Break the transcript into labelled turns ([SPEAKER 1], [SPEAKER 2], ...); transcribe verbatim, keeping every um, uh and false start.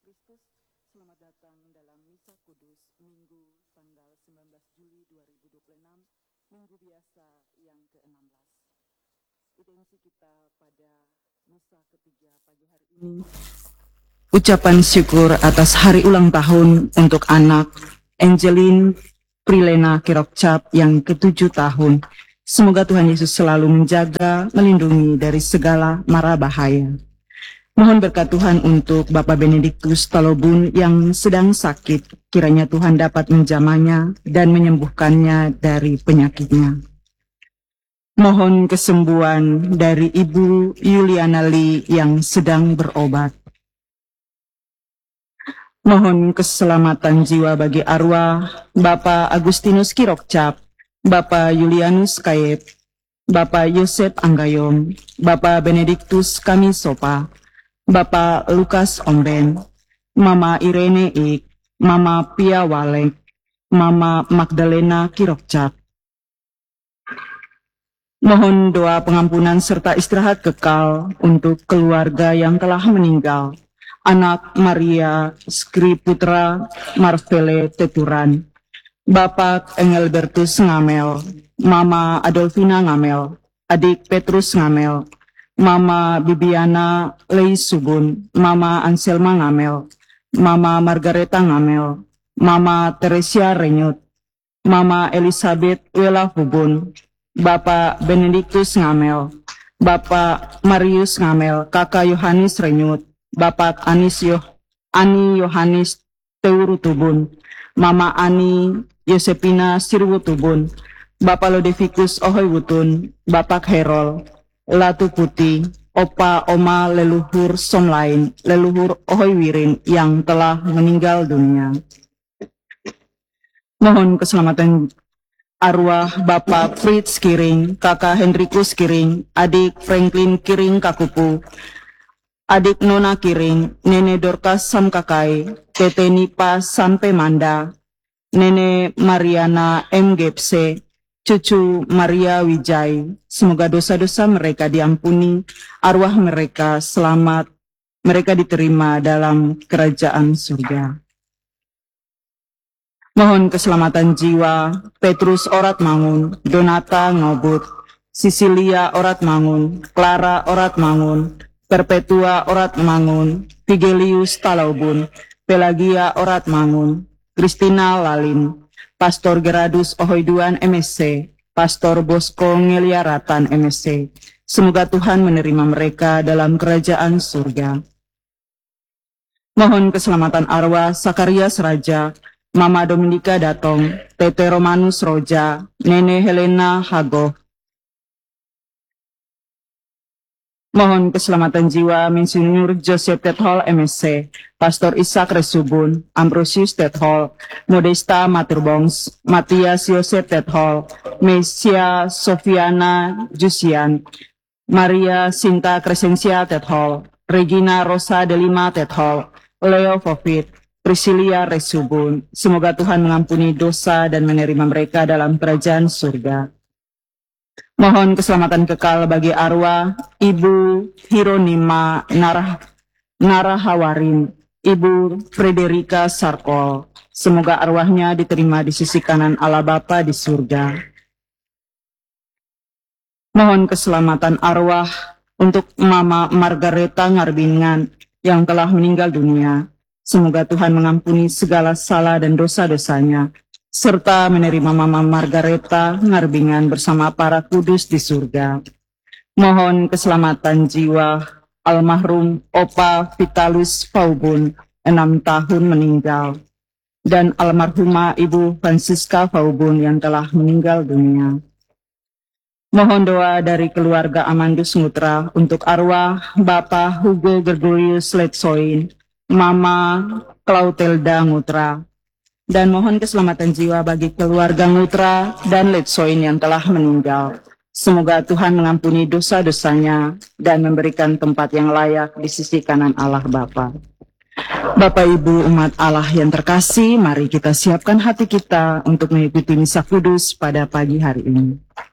[SPEAKER 1] Kristus. Selamat datang dalam Misa Kudus Minggu tanggal sembilan belas Juli dua ribu dua puluh enam, Minggu biasa yang ke-enam belas. Intensi kita pada Misa ketiga pagi hari ini, ucapan syukur atas hari ulang tahun untuk anak Angeline Prilena Kirokcap yang ketujuh tahun. Semoga Tuhan Yesus selalu menjaga, melindungi dari segala mara bahaya. Mohon berkat Tuhan untuk Bapak Benediktus Talobun yang sedang sakit. Kiranya Tuhan dapat menjamahnya dan menyembuhkannya dari penyakitnya. Mohon kesembuhan dari Ibu Yuliana Lee yang sedang berobat. Mohon keselamatan jiwa bagi arwah Bapak Agustinus Kirokcap, Bapak Julianus Kayep, Bapak Yosef Anggayom, Bapak Benediktus Kamisopa, Bapak Lukas Omben, Mama Irene Ik, Mama Pia Walek, Mama Magdalena Kirokcap. Mohon doa pengampunan serta istirahat kekal untuk keluarga yang telah meninggal. Anak Maria Skriputra Marvele Teturan, Bapak Engelbertus Ngamel, Mama Adolfina Ngamel, Adik Petrus Ngamel, Mama Bibiana Lei Subun, Mama Anselma Ngamel, Mama Margareta Ngamel, Mama Teresia Renyut, Mama Elizabeth Wela Hubun, Bapak Benediktus Ngamel, Bapak Marius Ngamel, Kakak Yohanes Renyut, Bapak Anis Yoh, Ani Yohanes Teurutubun, Mama Ani Yosepina Sirwutubun, Bapak Lodevikus Ohoywutun, Bapak Herol, Latu Putih, Opa Oma leluhur som lain, leluhur Ohoywirin yang telah meninggal dunia. Mohon keselamatan arwah Bapak Fritz Kiring, Kakak Hendrikus Kiring, Adik Franklin Kiring Kakupu, Adik Nona Kiring, Nenek Dorcas Samkakai, Tete Nipa Sampe Manda, Nenek Mariana M. Gepse, Cucu Maria Wijay. Semoga dosa-dosa mereka diampuni, arwah mereka selamat, mereka diterima dalam kerajaan surga. Mohon keselamatan jiwa Petrus Orat Mangun, Donata Ngobut, Sisilia Orat Mangun, Clara Orat Mangun, Perpetua Orat Mangun, Vigelius Talaubun, Pelagia Orat Mangun, Kristina Lalin, Pastor Geradus Ohoiduan M S C, Pastor Bosco Ngeliaratan M S C. Semoga Tuhan menerima mereka dalam kerajaan surga. Mohon keselamatan arwah Sakarias Raja, Mama Dominika Datong, Tete Romanus Roja, Nenek Helena Hago. Mohon keselamatan jiwa Monsinyur Joseph Tethol M S C, Pastor Ishak Resubun, Ambrosius Tethol, Modesta Maturbongs, Matias Yosef Tethol, Mesia Sofiana Jusian, Maria Sinta Crescencia Tethol, Regina Rosa Delima Tethol, Leo Fofit, Priscilia Resubun. Semoga Tuhan mengampuni dosa dan menerima mereka dalam kerajaan surga. Mohon keselamatan kekal bagi arwah Ibu Hironima Narah, Narahawarin, Ibu Frederika Sarkol. Semoga arwahnya diterima di sisi kanan Allah Bapa di surga. Mohon keselamatan arwah untuk Mama Margareta Ngarbingan yang telah meninggal dunia. Semoga Tuhan mengampuni segala salah dan dosa-dosanya, serta menerima Mama Margareta Ngarbingan bersama para kudus di surga. Mohon keselamatan jiwa almarhum Opa Vitalus Faubun, enam tahun meninggal, dan almarhumah Ibu Francisca Faubun yang telah meninggal dunia. Mohon doa dari keluarga Amandus Ngutra untuk arwah Bapak Hugo Gregorius Letsoin, Mama Clautelda Ngutra, dan mohon keselamatan jiwa bagi keluarga Ngutra dan Letsoin yang telah meninggal. Semoga Tuhan mengampuni dosa-dosanya dan memberikan tempat yang layak di sisi kanan Allah Bapa. Bapak Ibu umat Allah yang terkasih, mari kita siapkan hati kita untuk mengikuti misa kudus pada pagi hari ini.